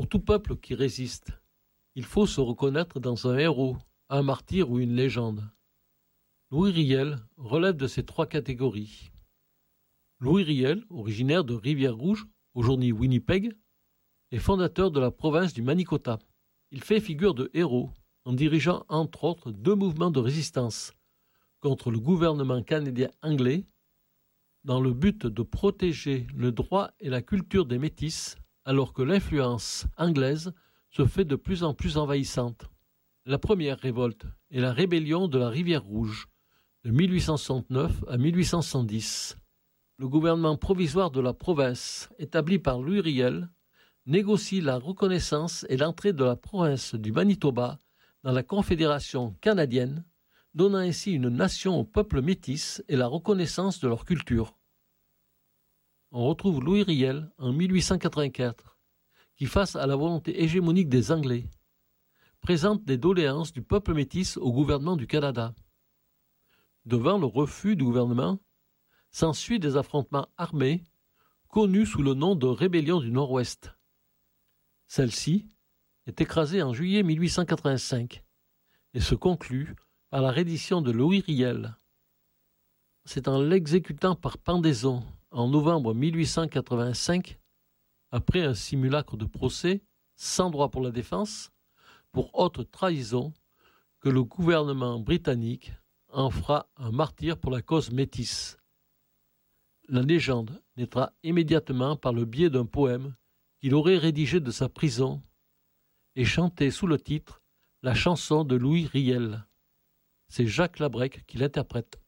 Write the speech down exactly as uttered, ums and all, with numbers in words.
Pour tout peuple qui résiste, il faut se reconnaître dans un héros, un martyr ou une légende. Louis Riel relève de ces trois catégories. Louis Riel, originaire de Rivière-Rouge, aujourd'hui Winnipeg, est fondateur de la province du Manicota. Il fait figure de héros en dirigeant entre autres deux mouvements de résistance contre le gouvernement canadien anglais dans le but de protéger le droit et la culture des Métis alors que l'influence anglaise se fait de plus en plus envahissante. La première révolte est la rébellion de la Rivière-Rouge de mille huit cent soixante-neuf à mille huit cent soixante-dix. Le gouvernement provisoire de la province, établi par Louis Riel, négocie la reconnaissance et l'entrée de la province du Manitoba dans la Confédération canadienne, donnant ainsi une nation au peuple métis et la reconnaissance de leur culture. On retrouve Louis Riel en mille huit cent quatre-vingt-quatre, qui, face à la volonté hégémonique des Anglais, présente des doléances du peuple métis au gouvernement du Canada. Devant le refus du gouvernement, s'ensuit des affrontements armés connus sous le nom de Rébellion du Nord-Ouest. Celle-ci est écrasée en juillet mille huit cent quatre-vingt-cinq et se conclut par la reddition de Louis Riel. C'est en l'exécutant par pendaison en novembre mille huit cent quatre-vingt-cinq, après un simulacre de procès sans droit pour la défense, pour haute trahison, que le gouvernement britannique en fera un martyr pour la cause métisse. La légende naîtra immédiatement par le biais d'un poème qu'il aurait rédigé de sa prison et chanté sous le titre « La chanson de Louis Riel ». C'est Jacques Labrec qui l'interprète.